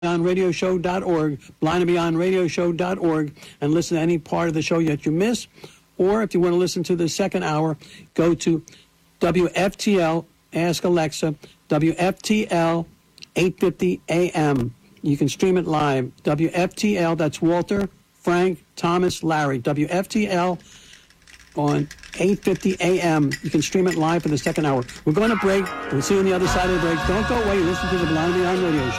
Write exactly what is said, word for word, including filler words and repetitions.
beyond radio show dot org, blind and beyond radio show dot org, and listen to any part of the show that you miss. Or if you want to listen to the second hour, go to W F T L, ask Alexa, W F T L eight fifty A M. You can stream it live. W F T L, that's Walter, Frank, Thomas, Larry. W F T L on eight fifty A M. You can stream it live for the second hour. We're going to break. We'll see you on the other side of the break. Don't go away. Listen to the Blind and Beyond Radio Show.